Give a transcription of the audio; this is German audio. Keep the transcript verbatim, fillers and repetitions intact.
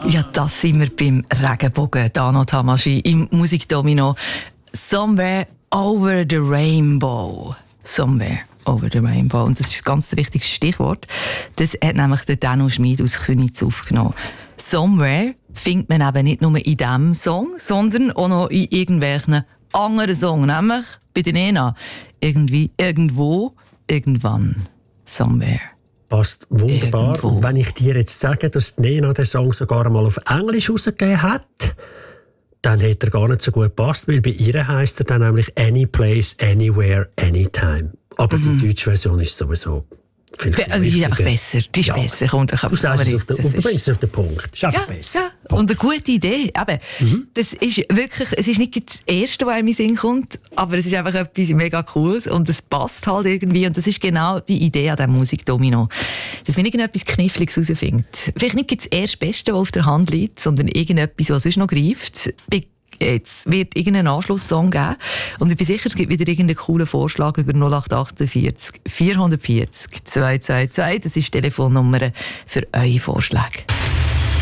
Ja, das sind wir beim Regenbogen. Dano Tamashii im Musikdomino. Somewhere over the rainbow. Somewhere over the rainbow. Und das ist ein ganz wichtiges Stichwort. Das hat nämlich der Danu Schmid aus Königs aufgenommen. Somewhere findet man eben nicht nur in diesem Song, sondern auch noch in irgendwelchen anderen Songs. Nämlich bei den Nena. Irgendwie, irgendwo, irgendwann. Somewhere. Passt wunderbar. Irgendwo. Und wenn ich dir jetzt sage, dass Nena den Song sogar mal auf Englisch rausgegeben hat, dann hätte er gar nicht so gut gepasst, weil bei ihr heisst er dann nämlich Any Place, Anywhere, Anytime. Aber mhm. die deutsche Version ist sowieso viel Be- also die ist einfach besser. Die ist ja. besser. Und ich du sagst es auf den, und du bringst es auf den Punkt. Das ist einfach ja, besser. Ja. Und eine gute Idee. Eben, mhm. das ist wirklich, es ist nicht das Erste, was in meinen Sinn kommt, aber es ist einfach etwas mega Cooles und es passt halt irgendwie. Und das ist genau die Idee an diesem Musikdomino. Dass man irgendetwas Kniffliges herausfindet. Vielleicht nicht das erste Beste, das auf der Hand liegt, sondern irgendetwas, was sonst noch greift. Jetzt wird irgendein Anschlusssong geben. Und ich bin sicher, es gibt wieder irgendeinen coolen Vorschlag über null acht achtundvierzig vierhundertvierzig zwei zwei zwei. Das ist die Telefonnummer für eure Vorschläge.